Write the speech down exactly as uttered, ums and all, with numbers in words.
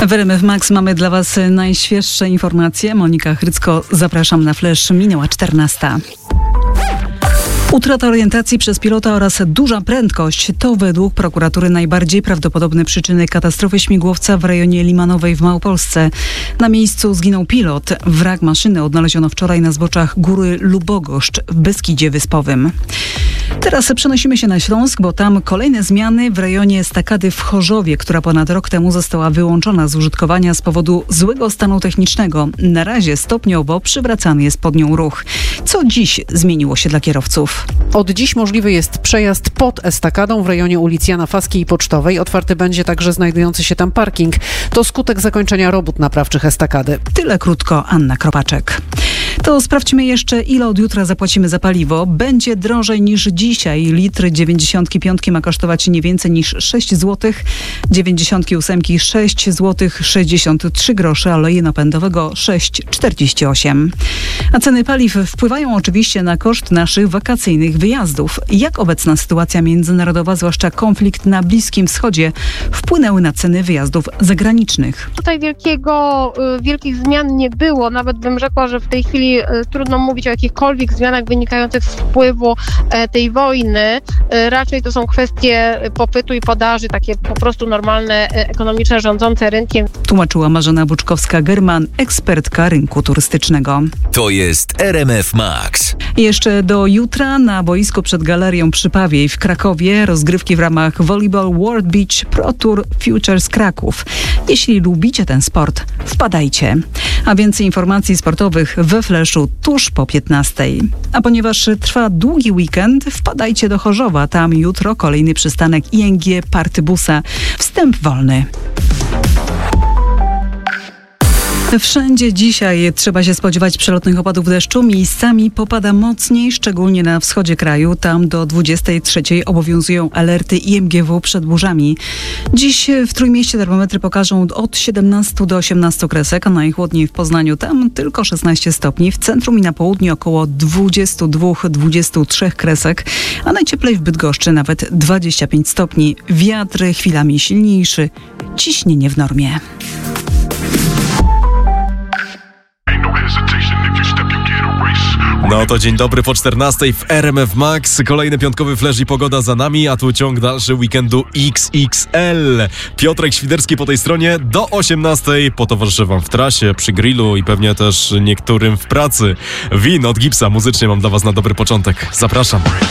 W R M F Max mamy dla Was najświeższe informacje. Monika Chrycko, zapraszam na Flash. Minęła czternasta. Utrata orientacji przez pilota oraz duża prędkość to według prokuratury najbardziej prawdopodobne przyczyny katastrofy śmigłowca w rejonie Limanowej w Małopolsce. Na miejscu zginął pilot. Wrak maszyny odnaleziono wczoraj na zboczach góry Lubogoszcz w Beskidzie Wyspowym. Teraz przenosimy się na Śląsk, bo tam kolejne zmiany w rejonie estakady w Chorzowie, która ponad rok temu została wyłączona z użytkowania z powodu złego stanu technicznego. Na razie stopniowo przywracany jest pod nią ruch. Co dziś zmieniło się dla kierowców? Od dziś możliwy jest przejazd pod estakadą w rejonie ulic Jana Faski i Pocztowej. Otwarty będzie także znajdujący się tam parking. To skutek zakończenia robót naprawczych estakady. Tyle krótko, Anna Kropaczek. To sprawdźmy jeszcze, ile od jutra zapłacimy za paliwo. Będzie drożej niż dzisiaj. Litr dziewięćdziesiątki piątki ma kosztować nie więcej niż sześć złotych, dziewięćdziesiątki ósemki sześć złotych sześćdziesiąt trzy grosze, oleju napędowego sześć czterdzieści osiem. A ceny paliw wpływają oczywiście na koszt naszych wakacyjnych wyjazdów. Jak obecna sytuacja międzynarodowa, zwłaszcza konflikt na Bliskim Wschodzie, wpłynęły na ceny wyjazdów zagranicznych? Tutaj wielkiego, wielkich zmian nie było. Nawet bym rzekła, że w tej chwili trudno mówić o jakichkolwiek zmianach wynikających z wpływu tej wojny. Raczej to są kwestie popytu i podaży, takie po prostu normalne, ekonomiczne, rządzące rynkiem. Tłumaczyła Marzena Buczkowska-German, ekspertka rynku turystycznego. To jest R M F Max. Jeszcze do jutra na boisku przed Galerią Przypawiej w Krakowie rozgrywki w ramach Volleyball World Beach Pro Tour Futures Kraków. Jeśli lubicie ten sport, wpadajcie. A więcej informacji sportowych we Flashu tuż po piętnastej. A ponieważ trwa długi weekend, wpadajcie do Chorzowa. Tam jutro kolejny przystanek I N G Partybusa. Wstęp wolny. Wszędzie dzisiaj trzeba się spodziewać przelotnych opadów deszczu. Miejscami popada mocniej, szczególnie na wschodzie kraju. Tam do dwudziestej trzeciej obowiązują alerty I M G W przed burzami. Dziś w Trójmieście termometry pokażą od siedemnastu do osiemnastu kresek, a najchłodniej w Poznaniu. Tam tylko szesnaście stopni. W centrum i na południu około dwadzieścia dwa do dwudziestu trzech kresek, a najcieplej w Bydgoszczy nawet dwadzieścia pięć stopni. Wiatr chwilami silniejszy. Ciśnienie w normie. No to dzień dobry po czternastej w R M F Max. Kolejny piątkowy flash i pogoda za nami, a tu ciąg dalszy weekendu X X L. Piotrek Świderski po tej stronie do osiemnastej. Potowarzyszę wam w trasie, przy grillu i pewnie też niektórym w pracy. Win od Gipsa muzycznie mam dla was na dobry początek. Zapraszam.